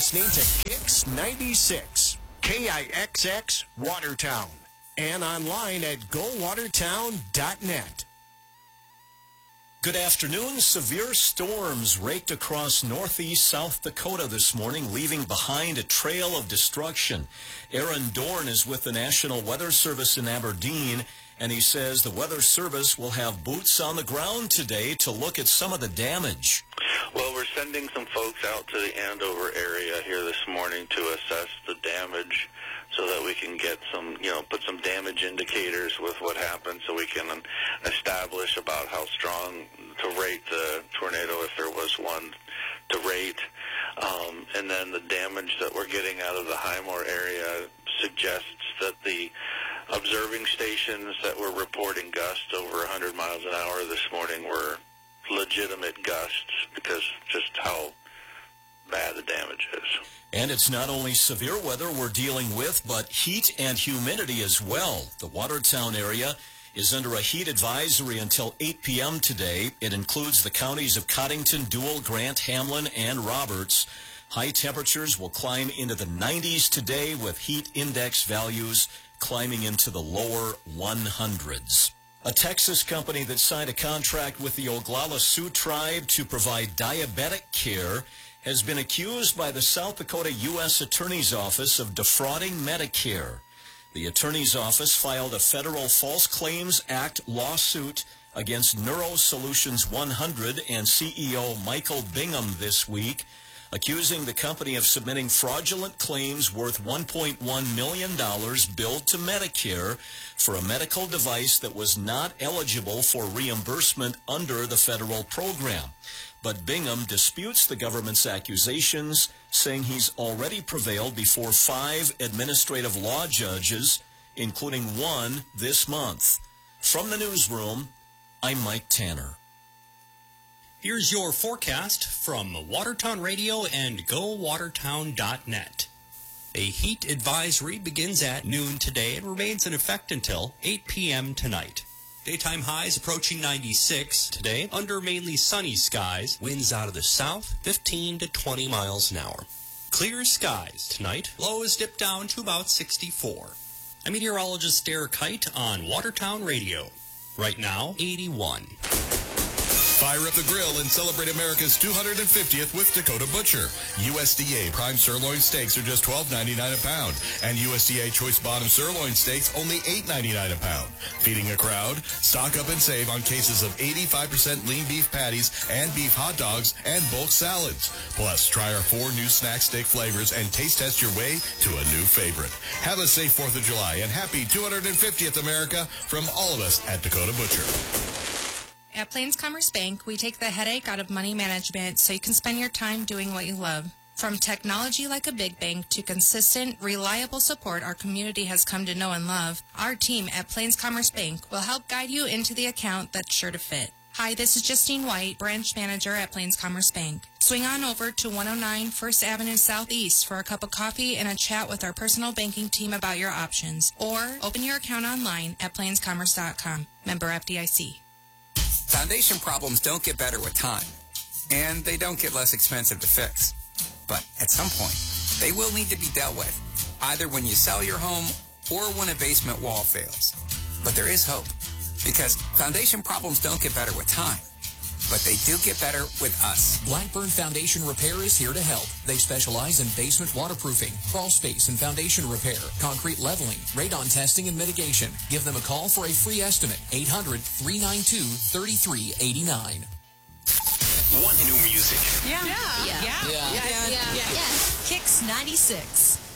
listening to Kix 96, KIXX Watertown, and online at gowatertown.net. Good afternoon. Severe storms raked across northeast South Dakota this morning, leaving behind a trail of destruction. Aaron Dorn is with the National Weather Service in Aberdeen, and he says the Weather Service will have boots on the ground today to look at some of the damage. Well, we're sending some folks out to the Andover area here this morning to assess the damage so that we can get some, put some damage indicators with what happened so we can establish about how strong to rate the tornado, if there was one to rate. And then the damage that we're getting out of the Highmore area suggests that the observing stations that were reporting gusts over 100 miles an hour this morning were legitimate gusts because just how bad the damage is. And it's not only severe weather we're dealing with, but heat and humidity as well. The Watertown area is under a heat advisory until 8 p.m. today. It includes the counties of Coddington, Dual, Grant, Hamlin, and Roberts. High temperatures will climb into the 90s today, with heat index values climbing into the lower 100s. A Texas company that signed a contract with the Oglala Sioux tribe to provide diabetic care has been accused by the South Dakota U.S. Attorney's Office of defrauding Medicare. The Attorney's Office filed a federal False Claims Act lawsuit against NeuroSolutions 100 and CEO Michael Bingham this week, accusing the company of submitting fraudulent claims worth $1.1 million billed to Medicare for a medical device that was not eligible for reimbursement under the federal program. But Bingham disputes the government's accusations, saying he's already prevailed before 5 administrative law judges, including one this month. From the newsroom, I'm Mike Tanner. Here's your forecast from Watertown Radio and GoWatertown.net. A heat advisory begins at noon today and remains in effect until 8 p.m. tonight. Daytime highs approaching 96 today under mainly sunny skies. Winds out of the south, 15 to 20 miles an hour. Clear skies tonight. Lows dip down to about 64. I'm meteorologist Derek Height on Watertown Radio. Right now, 81. Fire up the grill and celebrate America's 250th with Dakota Butcher. USDA prime sirloin steaks are just $12.99 a pound, and USDA choice bottom sirloin steaks only $8.99 a pound. Feeding a crowd? Stock up and save on cases of 85% lean beef patties and beef hot dogs and bulk salads. Plus, try our 4 new snack steak flavors and taste test your way to a new favorite. Have a safe 4th of July and happy 250th America from all of us at Dakota Butcher. At Plains Commerce Bank, we take the headache out of money management so you can spend your time doing what you love. From technology like a big bank to consistent, reliable support our community has come to know and love, our team at Plains Commerce Bank will help guide you into the account that's sure to fit. Hi, this is Justine White, branch manager at Plains Commerce Bank. Swing on over to 109 First Avenue Southeast for a cup of coffee and a chat with our personal banking team about your options. Or open your account online at plainscommerce.com. Member FDIC. Foundation problems don't get better with time, and they don't get less expensive to fix. But at some point, they will need to be dealt with, either when you sell your home or when a basement wall fails. But there is hope, because foundation problems don't get better with time, but they do get better with us. Blackburn Foundation Repair is here to help. They specialize in basement waterproofing, crawl space and foundation repair, concrete leveling, radon testing and mitigation. Give them a call for a free estimate. 800-392-3389. Want new music? Yeah. Kix 96.